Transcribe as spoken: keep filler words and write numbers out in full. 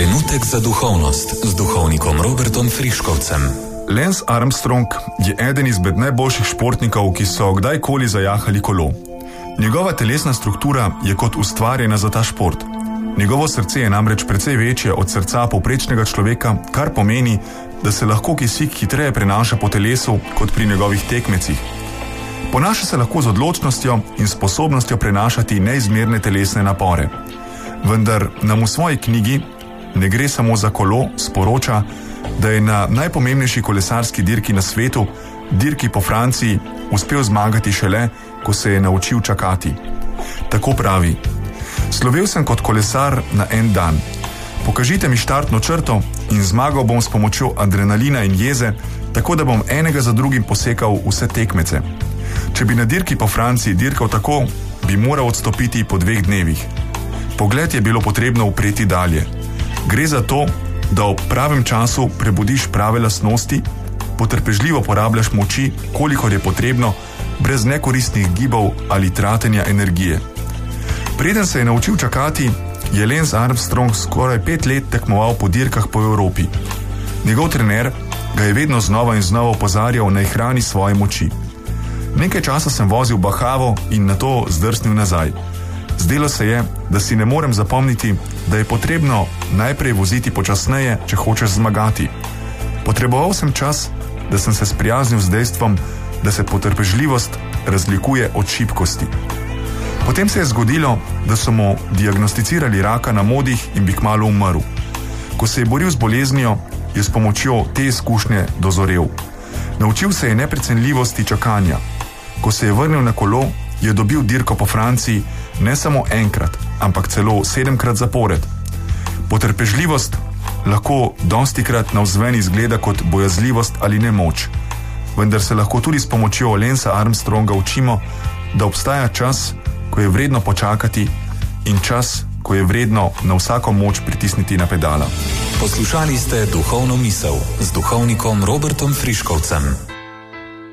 Trenutek za duhovnost z duhovnikom Robertom Friškovcem. Lance Armstrong je eden izmed najboljših športnikov, ki so kdajkoli zajahali kolo. Njegova telesna struktura je kot ustvarjena za ta šport. Njegovo srce je namreč precej večje od srca povprečnega človeka, kar pomeni, da se lahko kisik hitreje prenaša po telesu kot pri njegovih tekmecih. Ponaša se lahko z odločnostjo in sposobnostjo prenašati neizmerne telesne napore. Vendar nam v svoji knjigi Ne gre samo za kolo sporoča, da je na najpomembnejši kolesarski dirki na svetu, dirki po Franciji, uspel zmagati šele, ko se je naučil čakati. Tako pravi: slovel sem kot kolesar na en dan. Pokažite mi štartno črto in zmagal bom s pomočjo adrenalina in jeze, tako da bom enega za drugim posekal vse tekmece. Če bi na dirki po Franciji dirkal tako, bi moral odstopiti po dveh dnevih. Pogled je bilo potrebno upreti dalje. Gre za to, da ob pravem času prebudiš prave lastnosti, potrpežljivo porabljaš moči, kolikor je potrebno, brez nekoristnih gibov ali tratenja energije. Preden se je naučil čakati, je Lance Armstrong skoraj pet let tekmoval po dirkah po Evropi. Njegov trener ga je vedno znova in znova opozarjal, naj hrani svoje moči. Nekaj časa sem vozil bahavo in nato zdrsnil nazaj. Zdelo se je, da si ne morem zapomniti, da je potrebno najprej voziti počasneje, če hočeš zmagati. Potreboval sem čas, da sem se sprijaznil z dejstvom, da se potrpežljivost razlikuje od šibkosti. Potem se je zgodilo, da so mu diagnosticirali raka na modih in bi kmalu umrl. Ko se je boril z boleznijo, je s pomočjo te izkušnje dozorel. Naučil se je neprecenljivosti čakanja. Ko se je vrnil na kolo, je dobil dirko po Franciji ne samo enkrat, ampak celo sedemkrat zapored. Potrpežljivost lahko dostikrat navzven izgleda kot bojazljivost ali nemoč, vendar se lahko tudi s pomočjo Lancea Armstronga učimo, da obstaja čas, ko je vredno počakati, in čas, ko je vredno na vsako moč pritisniti na pedala. Poslušali ste Duhovno misel z duhovnikom Robertom Friškovcem.